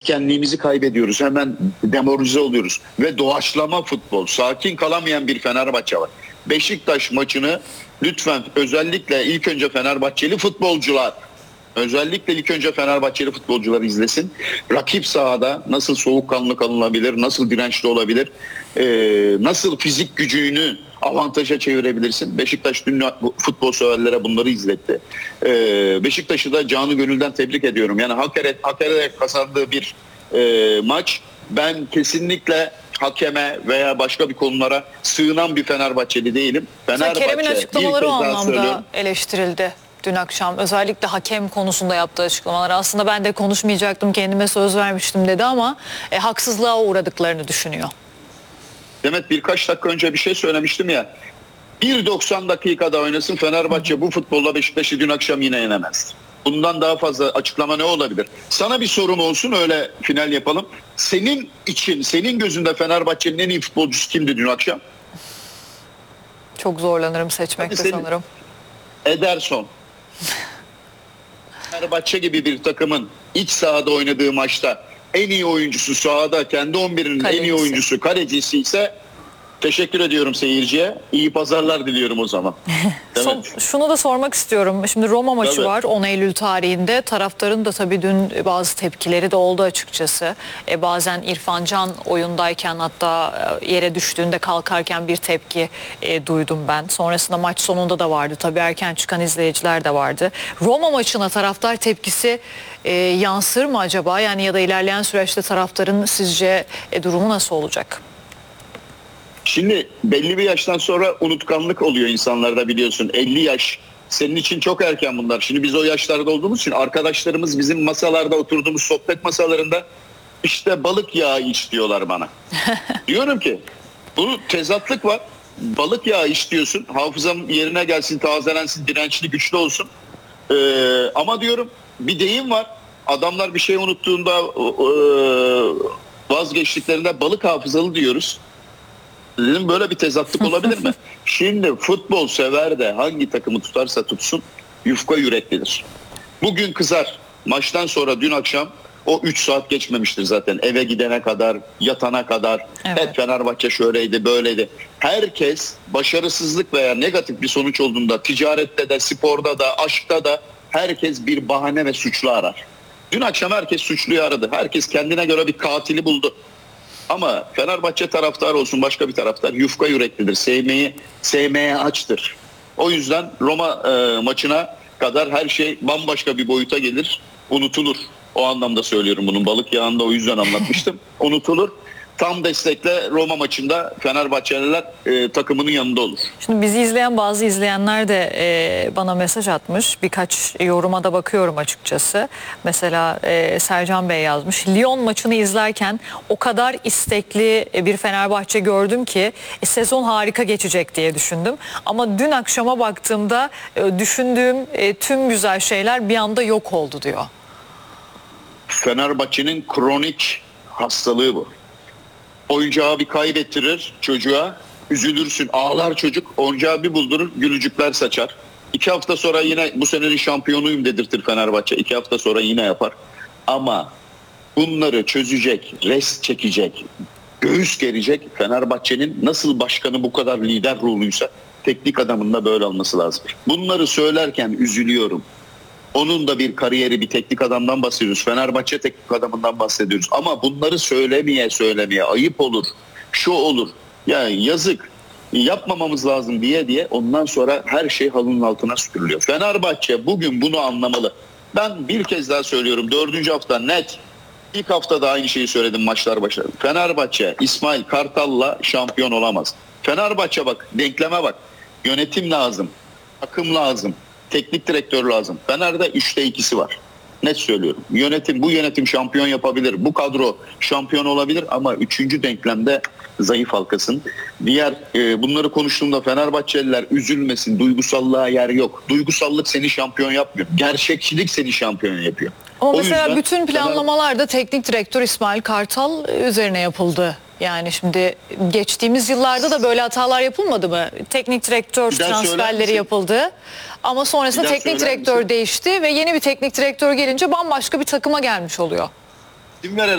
üretkenliğimizi kaybediyoruz. Hemen demoralize oluyoruz. Ve doğaçlama futbol. Sakin kalamayan bir Fenerbahçe var. Beşiktaş maçını lütfen özellikle ilk önce Fenerbahçeli futbolcular izlesin. Rakip sahada nasıl soğukkanlı kalınabilir, nasıl dirençli olabilir, nasıl fizik gücünü avantaja çevirebilirsin. Beşiktaş dün futbol severlere bunları izletti. Beşiktaş'ı da canı gönülden tebrik ediyorum. Yani hak ederek kazandığı bir maç. Ben kesinlikle hakeme veya başka bir konulara sığınan bir Fenerbahçeli değilim. Kerem'in açıklamaları o anlamda eleştirildi dün akşam. Özellikle hakem konusunda yaptığı açıklamalar. Aslında ben de konuşmayacaktım, kendime söz vermiştim dedi ama haksızlığa uğradıklarını düşünüyor. Demet, birkaç dakika önce bir şey söylemiştim ya. 1.90 dakikada oynasın Fenerbahçe bu futbolla Beşiktaş'ı dün akşam yine yenemez. Bundan daha fazla açıklama ne olabilir? Sana bir sorum olsun, öyle final yapalım. Senin için, senin gözünde Fenerbahçe'nin en iyi futbolcusu kimdi dün akşam? Çok zorlanırım seçmekte sanırım. Ederson. Fenerbahçe gibi bir takımın iç sahada oynadığı maçta en iyi oyuncusu sahada, kendi 11'inin en iyi oyuncusu kalecisi ise teşekkür ediyorum seyirciye. İyi pazarlar diliyorum o zaman. Şunu da sormak istiyorum. Şimdi Roma maçı var 10 Eylül tarihinde. Taraftarın da tabii dün bazı tepkileri de oldu açıkçası. Bazen İrfan Can oyundayken, hatta yere düştüğünde kalkarken bir tepki duydum ben. Sonrasında maç sonunda da vardı. Tabii erken çıkan izleyiciler de vardı. Roma maçına taraftar tepkisi yansır mı acaba? Yani ya da ilerleyen süreçte taraftarın sizce durumu nasıl olacak? Şimdi belli bir yaştan sonra unutkanlık oluyor insanlarda, biliyorsun. 50 yaş senin için çok erken bunlar. Şimdi biz o yaşlarda olduğumuz için arkadaşlarımız bizim masalarda, oturduğumuz sohbet masalarında işte balık yağı iç diyorlar bana. Diyorum ki bu tezatlık var. Balık yağı iç diyorsun. Hafızam yerine gelsin, tazelensin, dirençli, güçlü olsun. Ama diyorum bir deyim var. Adamlar bir şey unuttuğunda vazgeçtiklerinde balık hafızalı diyoruz. Dedim böyle bir tezatlık olabilir mi? Şimdi futbol sever de hangi takımı tutarsa tutsun yufka yüreklidir. Bugün kızar. Maçtan sonra dün akşam o 3 saat geçmemiştir zaten. Eve gidene kadar, yatana kadar. Evet. Hep Fenerbahçe şöyleydi, böyleydi. Herkes başarısızlık veya negatif bir sonuç olduğunda ticarette de, sporda da, aşkta da herkes bir bahane ve suçlu arar. Dün akşam herkes suçluyu aradı. Herkes kendine göre bir katili buldu. Ama Fenerbahçe taraftarı olsun, başka bir taraftar yufka yüreklidir. Sevmeye açtır. O yüzden Roma maçına kadar her şey bambaşka bir boyuta gelir. Unutulur. O anlamda söylüyorum bunun. Balık yağında o yüzden anlatmıştım. Unutulur. Tam destekle Roma maçında Fenerbahçeliler takımının yanında olur. Şimdi bizi izleyen bazı izleyenler de bana mesaj atmış. Birkaç yoruma da bakıyorum açıkçası. Mesela Sercan Bey yazmış. Lyon maçını izlerken o kadar istekli bir Fenerbahçe gördüm ki sezon harika geçecek diye düşündüm. Ama dün akşama baktığımda düşündüğüm tüm güzel şeyler bir anda yok oldu diyor. Fenerbahçe'nin kronik hastalığı bu. Oyuncağı bir kaybettirir çocuğa, üzülürsün, ağlar çocuk, oyuncağı bir buldurur, gülücükler saçar. 2 hafta sonra yine bu senenin şampiyonuyum dedirtir Fenerbahçe. 2 hafta sonra yine yapar. Ama bunları çözecek, rest çekecek, göğüs gerecek Fenerbahçe'nin nasıl başkanı bu kadar lider ruhluysa teknik adamın da böyle olması lazım. Bunları söylerken üzülüyorum. Onun da bir kariyeri, bir teknik adamdan bahsediyoruz. Fenerbahçe teknik adamından bahsediyoruz. Ama bunları söylemeye ayıp olur. Şu olur. Yani yazık. Yapmamamız lazım diye ondan sonra her şey halının altına süpürülüyor. Fenerbahçe bugün bunu anlamalı. Ben bir kez daha söylüyorum. 4. hafta net. İlk hafta da aynı şeyi söyledim maçlar başladı. Fenerbahçe İsmail Kartal'la şampiyon olamaz. Fenerbahçe bak, denkleme bak. Yönetim lazım. Takım lazım. Teknik direktör lazım. Fener'de 3'te 2'si var. Net söylüyorum. Bu yönetim şampiyon yapabilir. Bu kadro şampiyon olabilir ama 3. denklemde zayıf halkasın. Diğer bunları konuştuğumda Fenerbahçeliler üzülmesin. Duygusallığa yer yok. Duygusallık seni şampiyon yapmıyor. Gerçekçilik seni şampiyon yapıyor. Ama mesela bütün planlamalar da teknik direktör İsmail Kartal üzerine yapıldı. Yani şimdi geçtiğimiz yıllarda da böyle hatalar yapılmadı mı? Teknik direktör transferleri yapıldı. Ama sonrasında teknik direktör değişti ve yeni bir teknik direktör gelince bambaşka bir takıma gelmiş oluyor. İsim